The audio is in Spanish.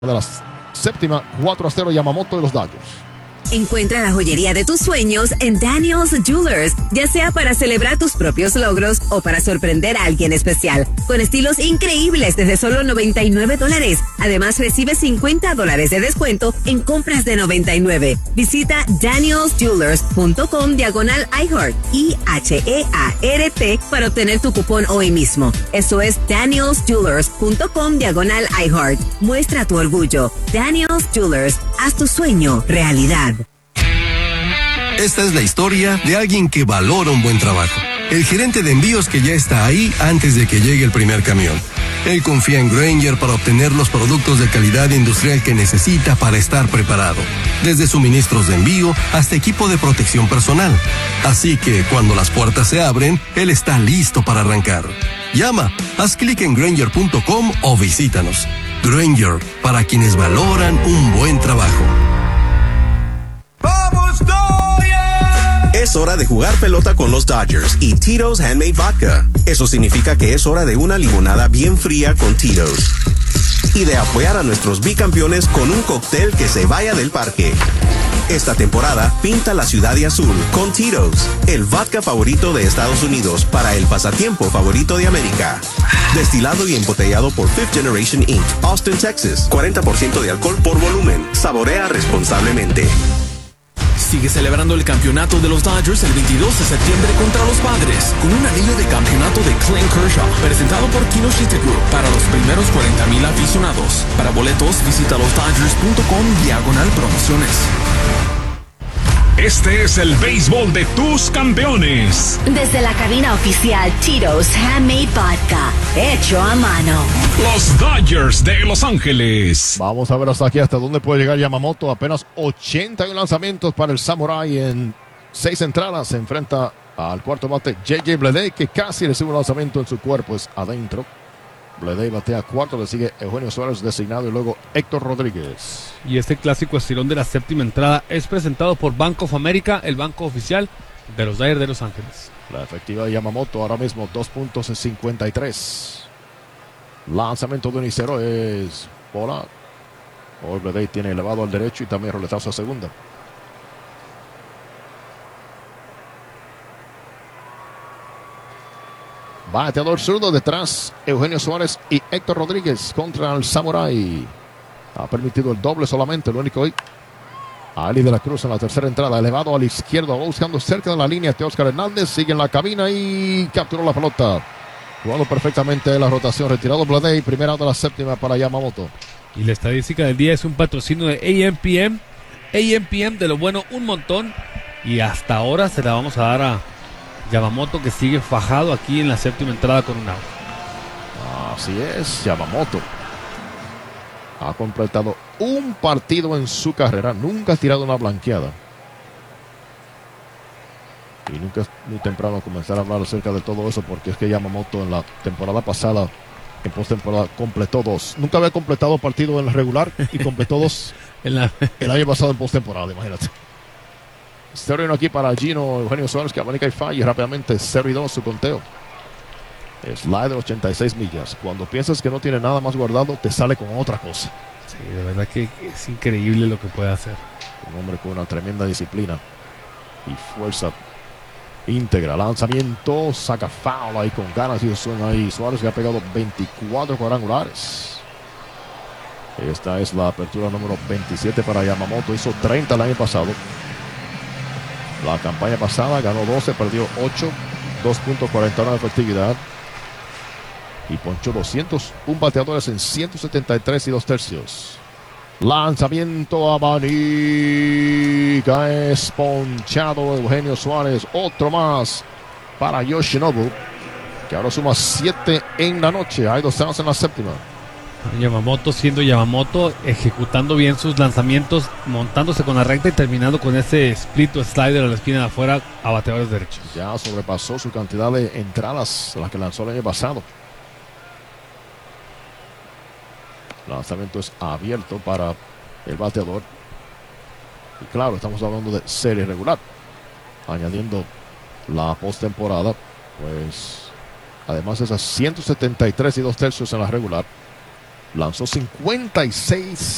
de la séptima, 4-0 Yamamoto de los Dodgers. Encuentra la joyería de tus sueños en Daniel's Jewelers, ya sea para celebrar tus propios logros o para sorprender a alguien especial, con estilos increíbles desde solo $99. Además, recibe $50 de descuento en compras de $99. Visita danielsjewelers.com/iHeart, IHEART, para obtener tu cupón hoy mismo. Eso es danielsjewelers.com/iHeart. Muestra tu orgullo. Daniel's Jewelers, haz tu sueño realidad. Esta es la historia de alguien que valora un buen trabajo. El gerente de envíos que ya está ahí antes de que llegue el primer camión. Él confía en Grainger para obtener los productos de calidad industrial que necesita para estar preparado. Desde suministros de envío hasta equipo de protección personal. Así que cuando las puertas se abren, él está listo para arrancar. Llama, haz clic en Grainger.com o visítanos. Grainger, para quienes valoran un buen trabajo. Es hora de jugar pelota con los Dodgers y Tito's Handmade Vodka. Eso significa que es hora de una limonada bien fría con Tito's. Y de apoyar a nuestros bicampeones con un cóctel que se vaya del parque. Esta temporada, pinta la ciudad de azul con Tito's, el vodka favorito de Estados Unidos para el pasatiempo favorito de América. Destilado y embotellado por Fifth Generation Inc., Austin, Texas. 40% de alcohol por volumen. Saborea responsablemente. Sigue celebrando el campeonato de los Dodgers el 22 de septiembre contra los Padres, con un anillo de campeonato de Clayton Kershaw, presentado por Kinoshita Group, para los primeros 40,000 aficionados. Para boletos, visita losdodgers.com/promociones. Este es el béisbol de tus campeones. Desde la cabina oficial, Tito's Handmade Vodka, hecho a mano. Los Dodgers de Los Ángeles. Vamos a ver hasta aquí, hasta dónde puede llegar Yamamoto. Apenas 81 lanzamientos para el Samurai en 6 entradas. Se enfrenta al cuarto bate J.J. Bleday, que casi recibe un lanzamiento en su cuerpo, es adentro. Bleday batea cuarto, le sigue Eugenio Suárez designado y luego Héctor Rodríguez. Y este clásico estirón de la séptima entrada es presentado por Bank of America, el banco oficial de los Dodgers de Los Ángeles. La efectividad de Yamamoto ahora mismo 2.53. Lanzamiento de Unicero es bola. Hoy Bleday tiene elevado al derecho y también roletazo a segunda. Bateador zurdo detrás, Eugenio Suárez y Héctor Rodríguez contra el Samurai. Ha permitido el doble solamente, lo único hoy. Ali de la Cruz en la tercera entrada, elevado a la izquierda, va buscando cerca de la línea. Teóscar Hernández sigue en la cabina y capturó la pelota. Jugando perfectamente la rotación, retirado Bleday, primera de la séptima para Yamamoto. Y la estadística del día es un patrocinio de AMPM. AMPM, de lo bueno, un montón. Y hasta ahora se la vamos a dar a Yamamoto, que sigue fajado aquí en la séptima entrada con un out. Así es, Yamamoto ha completado un partido en su carrera, nunca ha tirado una blanqueada. Y nunca es muy temprano comenzar a hablar acerca de todo eso, porque es que Yamamoto en la temporada pasada, en postemporada, completó 2. Nunca había completado partido en la regular y completó 2 el año pasado en postemporada, imagínate. 0-1 aquí para Gino Eugenio Suárez, que abanica y falla rápidamente. 0-2 su conteo. Slider 86 millas. Cuando piensas que no tiene nada más guardado, te sale con otra cosa. Sí, de verdad que es increíble lo que puede hacer. Un hombre con una tremenda disciplina y fuerza íntegra. Lanzamiento, saca foul ahí con ganas y son ahí. Suárez, que ha pegado 24 cuadrangulares. Esta es la apertura número 27 para Yamamoto. Hizo 30 el año pasado. La campaña pasada ganó 12, perdió 8, 2.41 de efectividad. Y ponchó 201 bateadores en 173 y 2 tercios. Lanzamiento a Banica. Es ponchado Eugenio Suárez. Otro más para Yoshinobu, que ahora suma 7 en la noche. Hay 2 outs en la séptima. Yamamoto siendo Yamamoto, ejecutando bien sus lanzamientos, montándose con la recta y terminando con ese split o slider a la esquina de afuera a bateadores derechos. Ya sobrepasó su cantidad de entradas, las que lanzó el año pasado. Lanzamiento es abierto para el bateador. Y claro, estamos hablando de serie regular. Añadiendo la postemporada, pues además de esas 173 y 2 tercios en la regular, lanzó 56